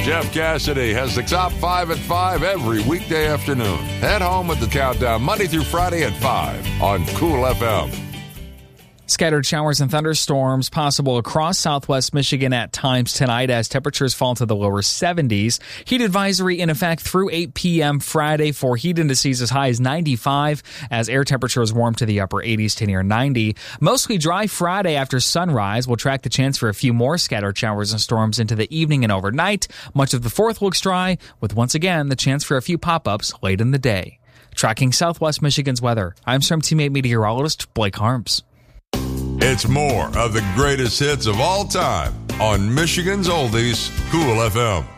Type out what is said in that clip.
Jeff Cassidy has the top 5 at 5 every weekday afternoon. Head home with the countdown Monday through Friday at 5 on Cool FM. Scattered showers and thunderstorms possible across southwest Michigan at times tonight as temperatures fall to the lower 70s. Heat advisory in effect through 8 p.m. Friday for heat indices as high as 95 as air temperatures warm to the upper 80s to near 90. Mostly dry Friday after sunrise. We'll track the chance for a few more scattered showers and storms into the evening and overnight. Much of the 4th looks dry, with once again the chance for a few pop-ups late in the day. Tracking southwest Michigan's weather, I'm Storm Teammate meteorologist Blake Harms. It's more of the greatest hits of all time on Michigan's Oldies, Cool FM.